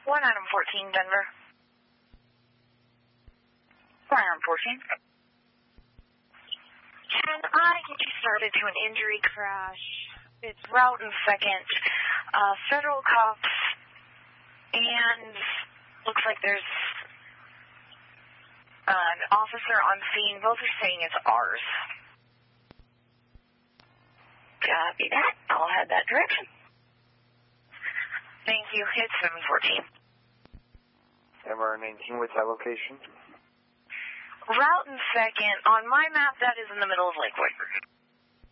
1 item 14, Denver. 1 item 14. Can I get you started to an injury crash? It's route and 2nd. Federal cops, and looks like there's an officer on scene. Both are saying it's ours. Copy that. I'll head that direction. Thank you. It's 714. MR19, what's that location? Route and 2nd. On my map, that is in the middle of Lakewood.